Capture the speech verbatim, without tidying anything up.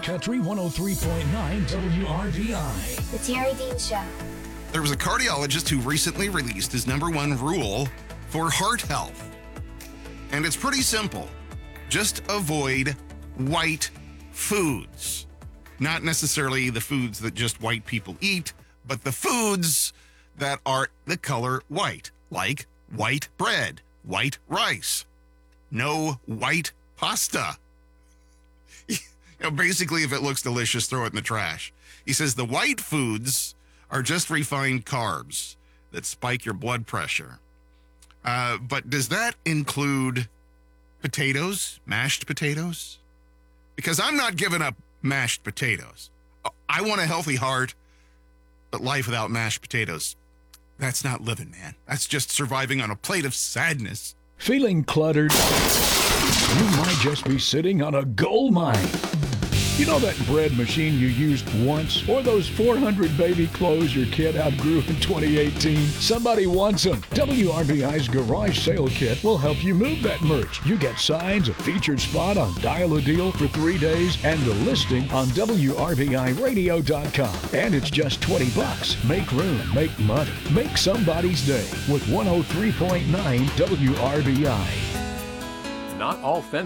Country one oh three point nine W R B I. The Terry Dean Show. There was a cardiologist who recently released his number one rule for heart health. And it's pretty simple. Just avoid white foods. Not necessarily the foods that just white people eat, but the foods that are the color white, like white bread, white rice, no white pasta. You know, basically, if it looks delicious, throw it in the trash. He says the white foods are just refined carbs that spike your blood pressure. Uh, but does that include potatoes, mashed potatoes? Because I'm not giving up mashed potatoes. I want a healthy heart, but life without mashed potatoes, that's not living, man. That's just surviving on a plate of sadness. Feeling cluttered? You might just be sitting on a gold mine. You know that bread machine you used once? Or those four hundred baby clothes your kid outgrew in twenty eighteen? Somebody wants them. W R B I's Garage Sale Kit will help you move that merch. You get signs, a featured spot on Dial a Deal for three days, and a listing on W R B I radio dot com. And it's just twenty bucks. Make room, make money, make somebody's day with one oh three point nine W R B I. Not all fence